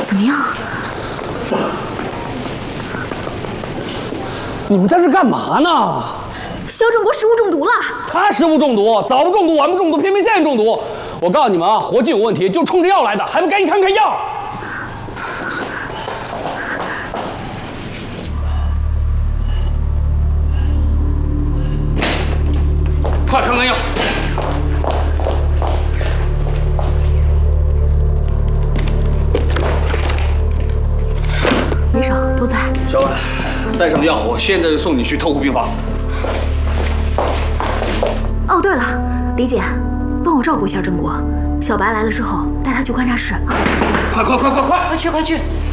怎么样？ 你们在这干嘛呢？ 肖正国食物中毒了。 他食物中毒，早不中毒，晚不中毒，偏偏现在中毒。我告诉你们啊，活计有问题，就冲着药来的，还不赶紧看看药！快看看药！ 没少，都在。 小婉，带上药，我现在就送你去特护病房。 哦，对了，李姐，帮我照顾一下郑国。小白来了之后，带他去观察室啊！ 快！ 快去！